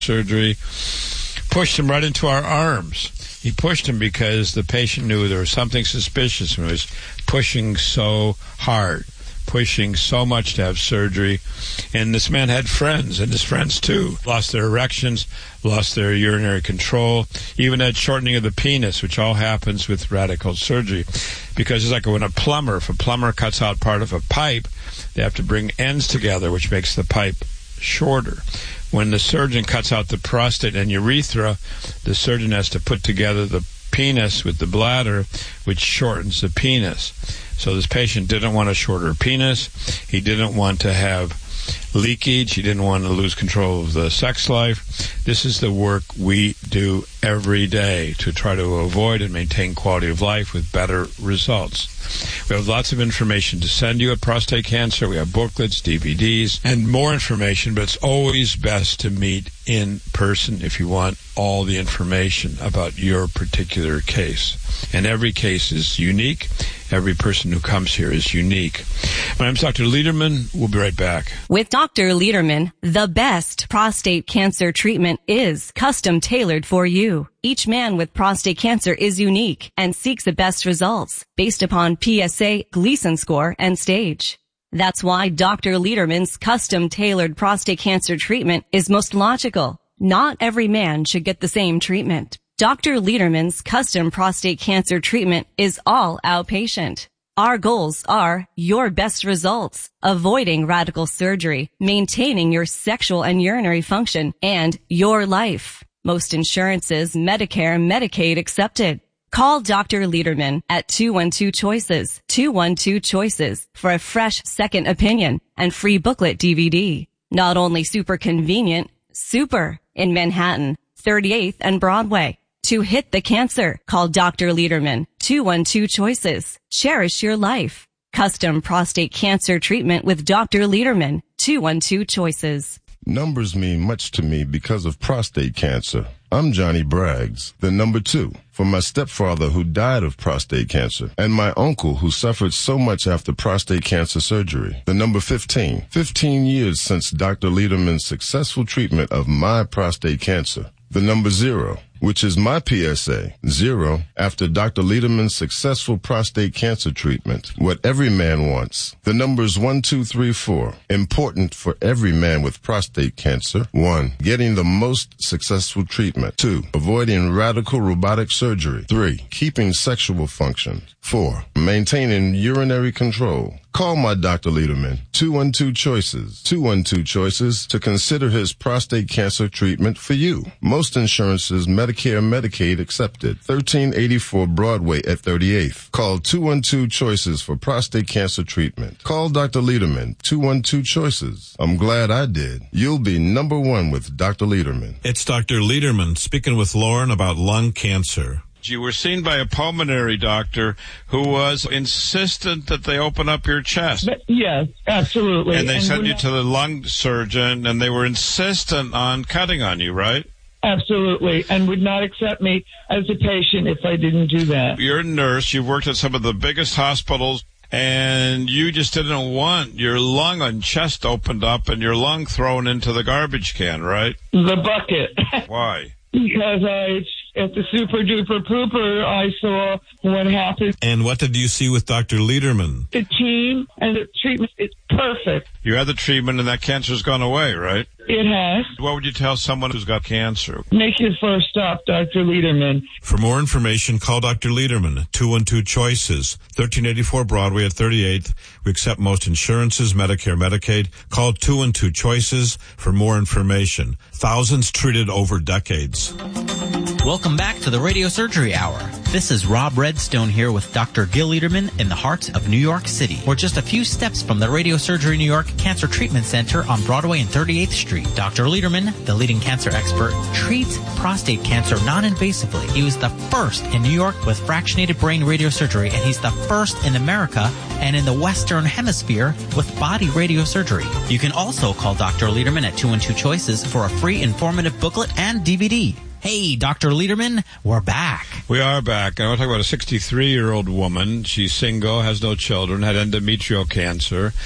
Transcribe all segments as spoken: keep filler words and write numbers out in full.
surgery, pushed him right into our arms. He pushed him because the patient knew there was something suspicious when he was pushing so hard, pushing so much to have surgery. And this man had friends, and his friends, too, lost their erections, lost their urinary control, even had shortening of the penis, which all happens with radical surgery. Because it's like when a plumber, if a plumber cuts out part of a pipe, they have to bring ends together, which makes the pipe shorter. When the surgeon cuts out the prostate and urethra, the surgeon has to put together the penis with the bladder, which shortens the penis. So this patient didn't want a shorter penis. He didn't want to have leakage. He didn't want to lose control of the sex life. This is the work we do every day to try to avoid and maintain quality of life with better results. We have lots of information to send you at prostate cancer. We have booklets, D V Ds, and more information, but it's always best to meet in person if you want all the information about your particular case. And every case is unique. Every person who comes here is unique. My name is Doctor Lederman. We'll be right back. With Doctor Lederman, the best prostate cancer treatment is custom tailored for you. Each man with prostate cancer is unique and seeks the best results based upon P S A, Gleason score, and stage. That's why Doctor Lederman's custom tailored prostate cancer treatment is most logical. Not every man should get the same treatment. Doctor Lederman's custom prostate cancer treatment is all outpatient. Our goals are your best results, avoiding radical surgery, maintaining your sexual and urinary function, and your life. Most insurances, Medicare, Medicaid accepted. Call Doctor Lederman at two one two choices, two one two choices for a fresh second opinion and free booklet D V D. Not only super convenient, super in Manhattan, thirty-eighth and Broadway. To hit the cancer, call Doctor Lederman, two one two choices. Cherish your life. Custom prostate cancer treatment with Doctor Lederman, two one two choices. Numbers mean much to me because of prostate cancer. I'm Johnny Braggs, the number two, for my stepfather who died of prostate cancer, and my uncle who suffered so much after prostate cancer surgery. The number fifteen, fifteen years since Doctor Lederman's successful treatment of my prostate cancer. The number zero, which is my P S A, zero, after Doctor Lederman's successful prostate cancer treatment. What every man wants. The numbers one, two, three, four. Important for every man with prostate cancer. One, getting the most successful treatment. Two, avoiding radical robotic surgery. Three, keeping sexual function. Four, maintaining urinary control. Call my Doctor Lederman, two one two choices, two one two choices to consider his prostate cancer treatment for you. Most insurances, Medicare, Medicaid accepted. thirteen eighty-four Broadway at thirty-eighth. Call two one two choices for prostate cancer treatment. Call Doctor Lederman, two one two choices. I'm glad I did. You'll be number one with Doctor Lederman. It's Doctor Lederman speaking with Lauren about lung cancer. You were seen by a pulmonary doctor who was insistent that they open up your chest. Yes, absolutely. And they and sent you not, to the lung surgeon, and they were insistent on cutting on you, right? Absolutely, and would not accept me as a patient if I didn't do that. You're a nurse. You've worked at some of the biggest hospitals, and you just didn't want your lung and chest opened up and your lung thrown into the garbage can, right? The bucket. Why? Because I, at the super duper pooper, I saw what happened. And what did you see with Doctor Lederman? The team and the treatment is perfect. You had the treatment and that cancer's gone away, right? It has. What would you tell someone who's got cancer? Make your first stop, Doctor Lederman. For more information, call Doctor Lederman, two one two choices, thirteen eighty-four Broadway at thirty-eighth. We accept most insurances, Medicare, Medicaid. Call two one two choices for more information. Thousands treated over decades. Welcome back to the Radio Surgery Hour. This is Rob Redstone here with Doctor Gil Lederman in the heart of New York City. We're just a few steps from the Radio Surgery New York Cancer Treatment Center on Broadway and thirty-eighth Street. Doctor Lederman, the leading cancer expert, treats prostate cancer non-invasively. He was the first in New York with fractionated brain radiosurgery, and he's the first in America and in the Western Hemisphere with body radiosurgery. You can also call Doctor Lederman at two one two choices for a free informative booklet and D V D. Hey, Doctor Lederman, we're back. We are back. I want to talk about a sixty-three-year-old woman. She's single, has no children, had endometrial cancer,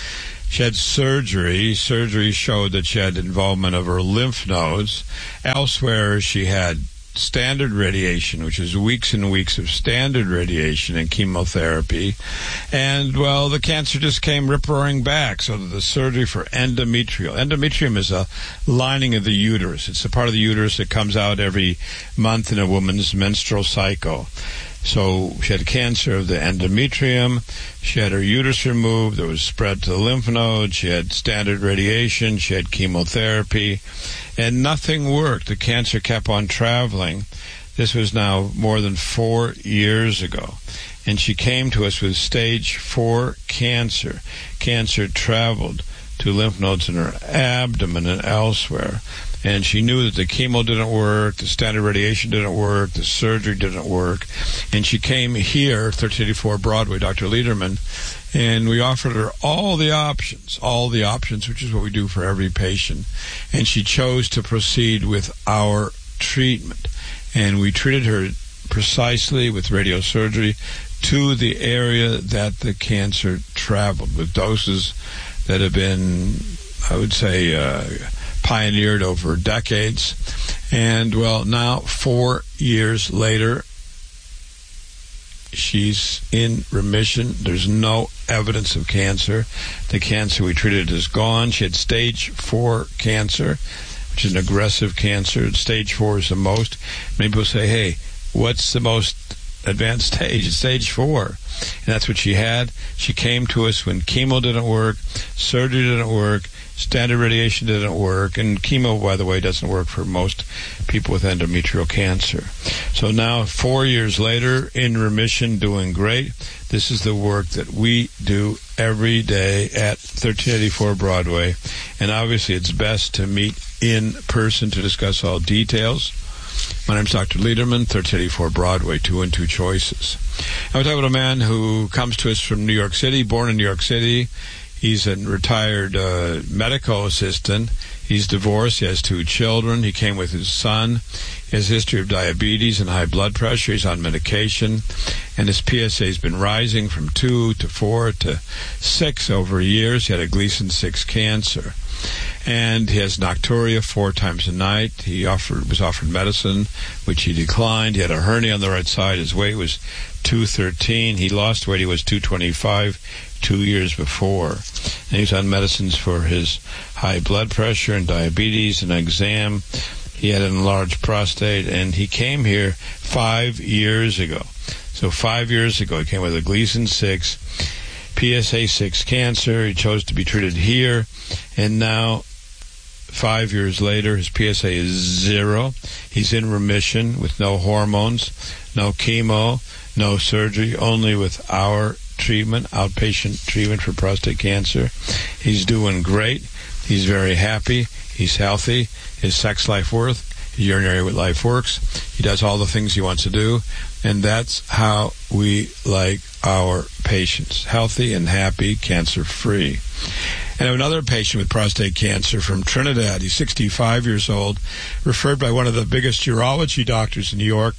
She had surgery. Surgery showed that she had involvement of her lymph nodes. Elsewhere, she had standard radiation, which is weeks and weeks of standard radiation and chemotherapy. And, well, the cancer just came rip-roaring back. So the surgery for endometrial. Endometrium is a lining of the uterus. It's a part of the uterus that comes out every month in a woman's menstrual cycle. So she had cancer of the endometrium. She had her uterus removed. There was spread to the lymph nodes. She had standard radiation. She had chemotherapy. And nothing worked. The cancer kept on traveling. This was now more than four years ago. And she came to us with stage four cancer. Cancer traveled to lymph nodes in her abdomen and elsewhere. And she knew that the chemo didn't work, the standard radiation didn't work, the surgery didn't work. And she came here, thirteen eighty-four Broadway, Doctor Lederman, and we offered her all the options, all the options, which is what we do for every patient. And she chose to proceed with our treatment. And we treated her precisely with radiosurgery to the area that the cancer traveled, with doses that have been, I would say, uh, pioneered over decades. And, well, now, four years later, she's in remission. There's no evidence of cancer. The cancer we treated is gone. She had stage four cancer, which is an aggressive cancer. Stage four is the most. Many people say, hey, what's the most advanced stage? It's stage four. And that's what she had. She came to us when chemo didn't work, surgery didn't work, standard radiation didn't work, and chemo, by the way, doesn't work for most people with endometrial cancer. So now, four years later, in remission, doing great. This is the work that we do every day at thirteen eighty-four Broadway. And obviously, it's best to meet in person to discuss all details. My name's Doctor Lederman, thirteen eighty-four Broadway, two and two choices. I'm talking about a man who comes to us from New York City, born in New York City. He's a retired uh, medical assistant. He's divorced. He has two children. He came with his son. He has a history of diabetes and high blood pressure. He's on medication. And his P S A has been rising from two to four to six over years. He had a Gleason six cancer. And he has nocturia four times a night. He offered was offered medicine, which he declined. He had a hernia on the right side. His weight was two thirteen. He lost weight. He was two twenty-five two years before. And he was on medicines for his high blood pressure and diabetes and exam. He had an enlarged prostate, and he came here five years ago. So five years ago, he came with a Gleason six, P S A six cancer. He chose to be treated here, and now, five years later, his P S A is zero. He's in remission with no hormones, no chemo, no surgery, only with our treatment, outpatient treatment for prostate cancer. He's doing great. He's very happy. He's healthy. His sex life works. His urinary life works. He does all the things he wants to do. And that's how we like our patients. Healthy and happy, cancer-free. And I have another patient with prostate cancer from Trinidad. He's sixty-five years old, referred by one of the biggest urology doctors in New York.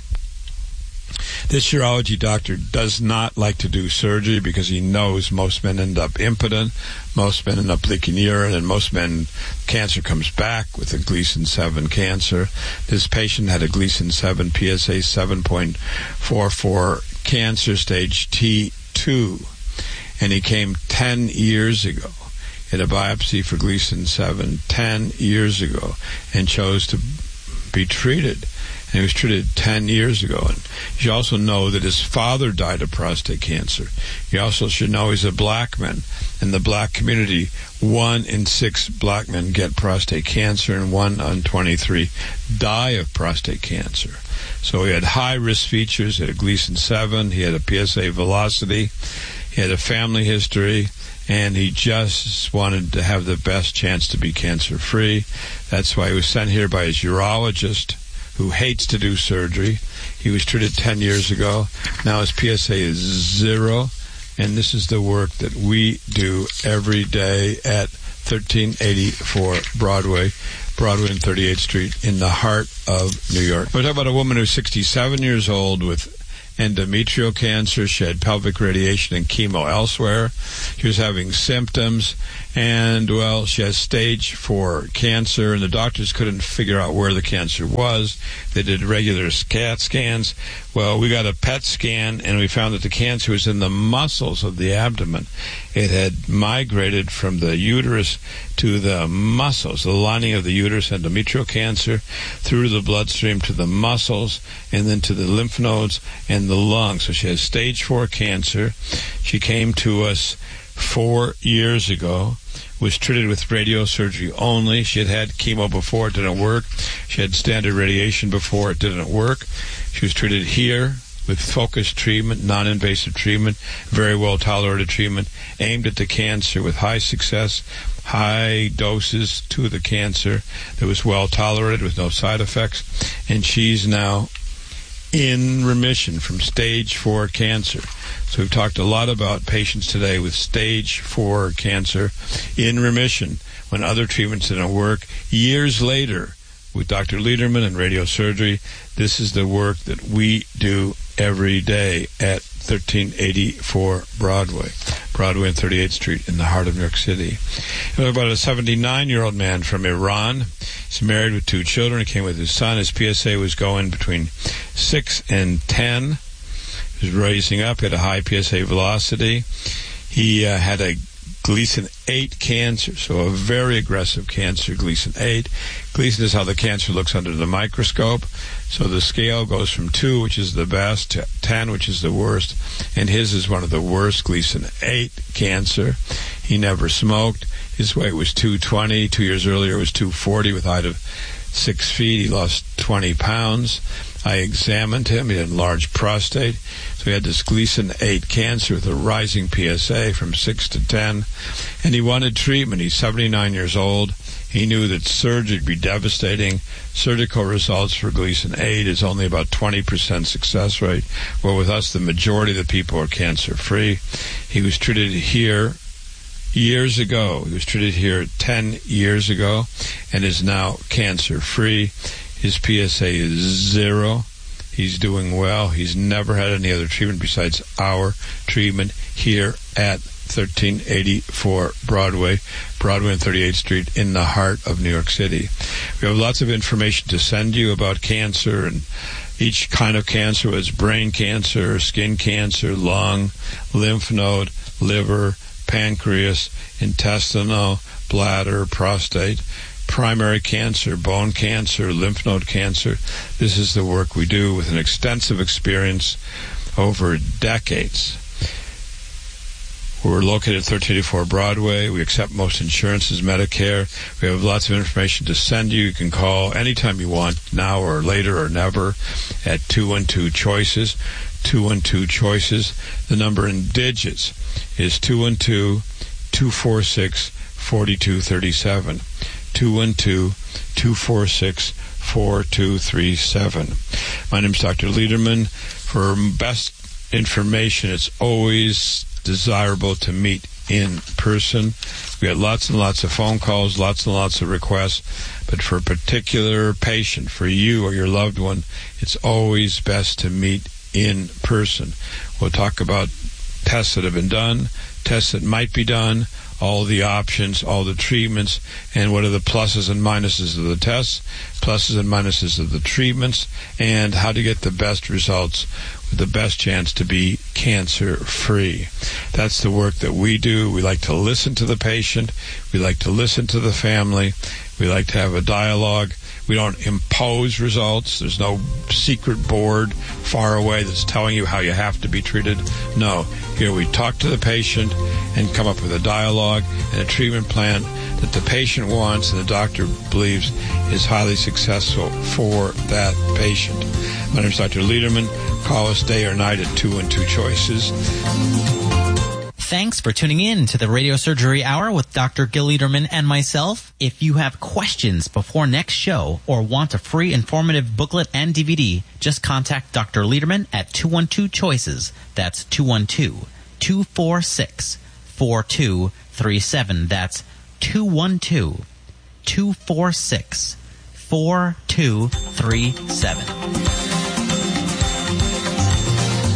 This urology doctor does not like to do surgery because he knows most men end up impotent, most men end up leaking urine, and most men, cancer comes back with a Gleason seven cancer. This patient had a Gleason seven P S A seven point four four cancer stage T two, and he came ten years ago. He had a biopsy for Gleason seven ten years ago and chose to be treated. And he was treated ten years ago. And you should also know that his father died of prostate cancer. You also should know he's a black man. In the black community, one in six black men get prostate cancer, and one in twenty-three die of prostate cancer. So he had high-risk features. He had a Gleason seven. He had a P S A velocity. He had a family history. And he just wanted to have the best chance to be cancer-free. That's why he was sent here by his urologist, who hates to do surgery. He was treated ten years ago. Now his P S A is zero. And this is the work that we do every day at thirteen eighty-four Broadway, Broadway and thirty-eighth Street in the heart of New York. We're talking about a woman who's sixty-seven years old with endometrial cancer. She had pelvic radiation and chemo elsewhere. She was having symptoms, and, well, she has stage four cancer, and the doctors couldn't figure out where the cancer was. They did regular CAT scans. Well, we got a P E T scan, and we found that the cancer was in the muscles of the abdomen. It had migrated from the uterus to the muscles, the lining of the uterus, endometrial cancer, through the bloodstream to the muscles, and then to the lymph nodes and the lungs. So she has stage four cancer. She came to us four years ago, was treated with radiosurgery only. She had had chemo before, it didn't work. She had standard radiation before, it didn't work. She was treated here with focused treatment, non-invasive treatment, very well-tolerated treatment, aimed at the cancer with high success, high doses to the cancer that was well-tolerated with no side effects. And she's now in remission from stage four cancer. So we've talked a lot about patients today with stage four cancer in remission when other treatments didn't work. Years later, with Doctor Lederman and radiosurgery, this is the work that we do every day at thirteen eighty-four Broadway, Broadway and thirty-eighth Street in the heart of New York City. We have about a seventy-nine-year-old man from Iran. He's married with two children. He came with his son. His P S A was going between six and ten. He was raising up, had a high P S A velocity. He uh, had a Gleason eight cancer, so a very aggressive cancer, Gleason eight. Gleason is how the cancer looks under the microscope. So the scale goes from two, which is the best, to ten, which is the worst. And his is one of the worst, Gleason eight cancer. He never smoked. His weight was two twenty. Two years earlier it was two forty with a height of six feet. He lost twenty pounds. I examined him. He had enlarged prostate. So he had this Gleason eight cancer with a rising P S A from six to ten. And he wanted treatment. He's seventy-nine years old. He knew that surgery would be devastating. Surgical results for Gleason eight is only about twenty percent success rate. Well, with us, the majority of the people are cancer-free. He was treated here years ago. He was treated here ten years ago and is now cancer-free. His P S A is zero. He's doing well. He's never had any other treatment besides our treatment here at thirteen eighty-four Broadway, Broadway and thirty-eighth Street in the heart of New York City. We have lots of information to send you about cancer and each kind of cancer, whether it's brain cancer, skin cancer, lung, lymph node, liver, pancreas, intestinal, bladder, prostate, primary cancer, bone cancer, lymph node cancer. This is the work we do with an extensive experience over decades. We're located at thirteen eighty-four Broadway. We accept most insurances, Medicare. We have lots of information to send you. You can call anytime you want, now or later or never, at two one two choices, two one two choices. The number in digits is two one two, two four six, four two three seven. two one two, two four six, four two three seven. My name is Doctor Lederman. For best information, it's always desirable to meet in person. We get lots and lots of phone calls, lots and lots of requests, but for a particular patient, for you or your loved one, it's always best to meet in person. We'll talk about tests that have been done, tests that might be done, all the options, all the treatments, and what are the pluses and minuses of the tests, pluses and minuses of the treatments, and how to get the best results with the best chance to be cancer-free. That's the work that we do. We like to listen to the patient. We like to listen to the family. We like to have a dialogue. We don't impose results. There's no secret board far away that's telling you how you have to be treated. No. Here we talk to the patient and come up with a dialogue and a treatment plan that the patient wants and the doctor believes is highly successful for that patient. My name is Doctor Lederman. Call us day or night at two one two choices. Thanks for tuning in to the Radio Surgery Hour with Doctor Gil Lederman and myself. If you have questions before next show or want a free informative booklet and D V D, just contact Doctor Lederman at two one two choices. That's two one two, two four six, four two three seven. That's two one two, two four six, four two three seven.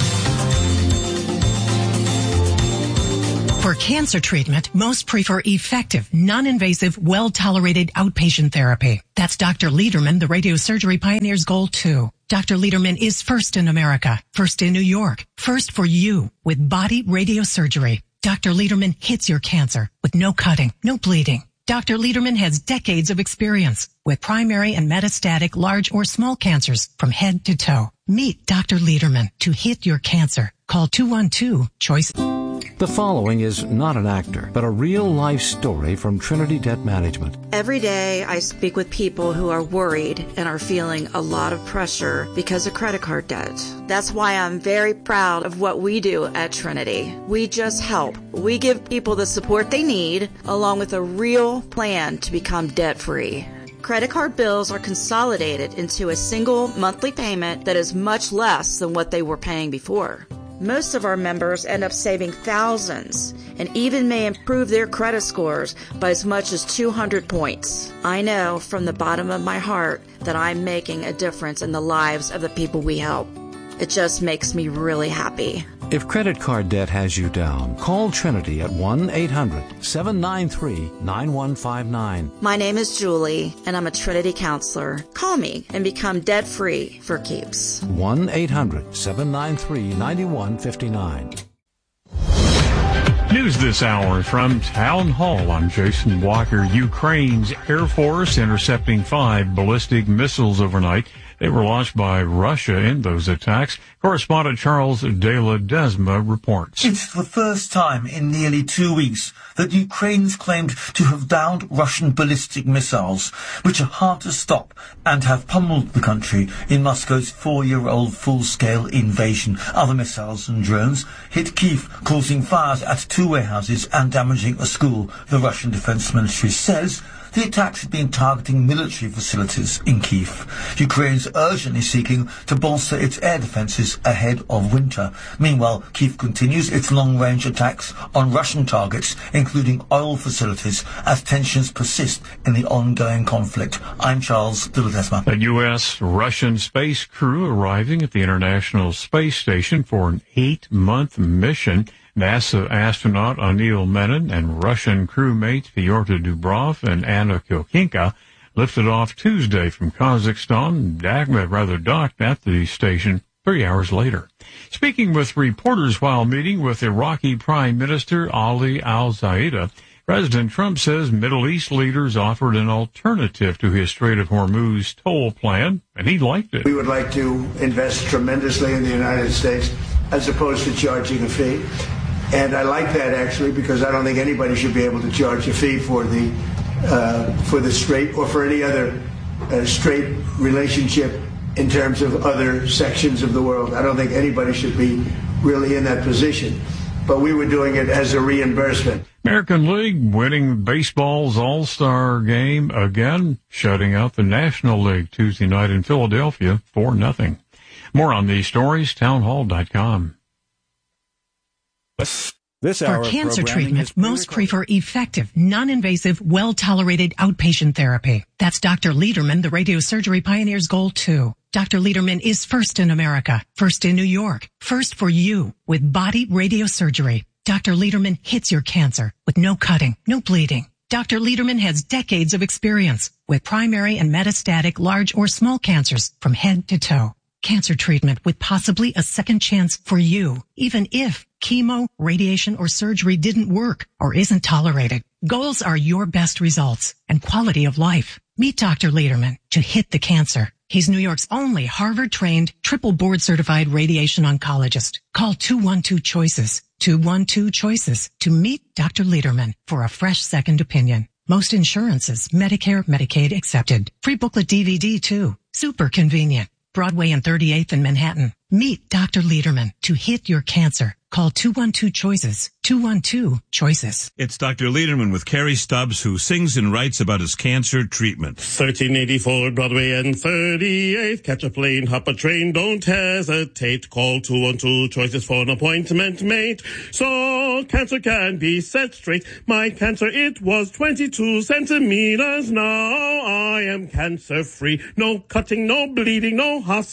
For cancer treatment, most prefer effective, non-invasive, well-tolerated outpatient therapy. That's Doctor Lederman, the radiosurgery pioneer's goal too. Doctor Lederman is first in America, first in New York, first for you with body radiosurgery. Doctor Lederman hits your cancer with no cutting, no bleeding. Doctor Lederman has decades of experience with primary and metastatic large or small cancers from head to toe. Meet Doctor Lederman to hit your cancer. Call two one two, CHOICE. The following is not an actor, but a real-life story from Trinity Debt Management. Every day I speak with people who are worried and are feeling a lot of pressure because of credit card debt. That's why I'm very proud of what we do at Trinity. We just help. We give people the support they need, along with a real plan to become debt-free. Credit card bills are consolidated into a single monthly payment that is much less than what they were paying before. Most of our members end up saving thousands and even may improve their credit scores by as much as two hundred points. I know from the bottom of my heart that I'm making a difference in the lives of the people we help. It just makes me really happy. If credit card debt has you down, call Trinity at one eight hundred seven nine three nine one five nine. My name is Julie, and I'm a Trinity counselor. Call me and become debt-free for keeps. one eight hundred seven nine three nine one five nine. News this hour from Town Hall. I'm Jason Walker. Ukraine's Air Force intercepting five ballistic missiles overnight. They were launched by Russia in those attacks. Correspondent Charles De La Desma reports. It's the first time in nearly two weeks that Ukraine's claimed to have downed Russian ballistic missiles, which are hard to stop and have pummeled the country in Moscow's four-year-old full-scale invasion. Other missiles and drones hit Kyiv, causing fires at two warehouses and damaging a school. The Russian Defense Ministry says the attacks have been targeting military facilities in Kyiv. Ukraine is urgently seeking to bolster its air defences ahead of winter. Meanwhile, Kyiv continues its long-range attacks on Russian targets, including oil facilities, as tensions persist in the ongoing conflict. I'm Charles de La Desma. A U S Russian space crew arriving at the International Space Station for an eight-month mission. NASA astronaut Anil Menon and Russian crewmates Fyodor Dubrov and Anna Kilkinka lifted off Tuesday from Kazakhstan, rather docked at the station three hours later. Speaking with reporters while meeting with Iraqi Prime Minister Ali al-Zaida, President Trump says Middle East leaders offered an alternative to his Strait of Hormuz toll plan, and he liked it. We would like to invest tremendously in the United States as opposed to charging a fee. And I like that, actually, because I don't think anybody should be able to charge a fee for the uh, for the strait or for any other uh, strait relationship in terms of other sections of the world. I don't think anybody should be really in that position. But we were doing it as a reimbursement. American League winning baseball's All-Star game again, shutting out the National League Tuesday night in Philadelphia for nothing. More on these stories, townhall dot com. This hour For cancer treatment, most prefer effective, non-invasive, well-tolerated outpatient therapy. That's Doctor Lederman, the radiosurgery pioneer's goal too. Doctor Lederman is first in America, first in New York, first for you with body radiosurgery. Doctor Lederman hits your cancer with no cutting, no bleeding. Doctor Lederman has decades of experience with primary and metastatic large or small cancers from head to toe. Cancer treatment with possibly a second chance for you, even if chemo, radiation, or surgery didn't work or isn't tolerated. Goals are your best results and quality of life. Meet Doctor Lederman to hit the cancer. He's New York's only Harvard-trained, triple board-certified radiation oncologist. Call two one two CHOICES, two one two CHOICES to meet Doctor Lederman for a fresh second opinion. Most insurances, Medicare, Medicaid accepted. Free booklet D V D too. Super convenient. Broadway and thirty-eighth in Manhattan. Meet Doctor Lederman to hit your cancer. Call two one two CHOICES, two one two CHOICES. It's Doctor Lederman with Carrie Stubbs, who sings and writes about his cancer treatment. thirteen eighty-four Broadway and thirty-eighth. Catch a plane, hop a train, don't hesitate. Call two one two CHOICES for an appointment made. So cancer can be set straight. My cancer, it was twenty-two centimeters. Now I am cancer free. No cutting, no bleeding, no hospital.